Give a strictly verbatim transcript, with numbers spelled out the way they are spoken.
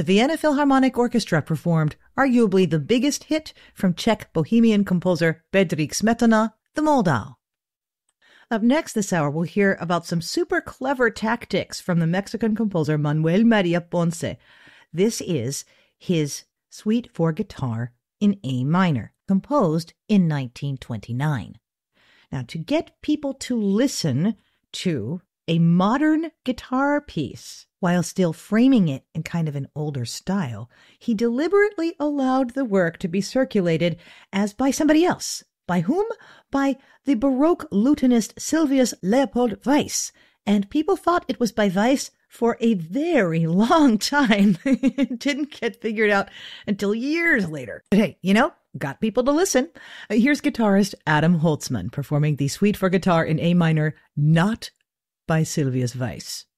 the Vienna Philharmonic Orchestra performed arguably the biggest hit from Czech bohemian composer Bedřich Smetana, the Moldau. Up next this hour, we'll hear about some super clever tactics from the Mexican composer Manuel Maria Ponce. This is his Suite for Guitar in A minor, composed in nineteen twenty-nine. Now, to get people to listen to a modern guitar piece while still framing it in kind of an older style, he deliberately allowed the work to be circulated as by somebody else. By whom? By the Baroque lutenist Sylvius Leopold Weiss. And people thought it was by Weiss for a very long time. It didn't get figured out until years later. But hey, you know, got people to listen. Uh, here's guitarist Adam Holtzman performing the Suite for Guitar in A minor, not by Sylvius Weiss.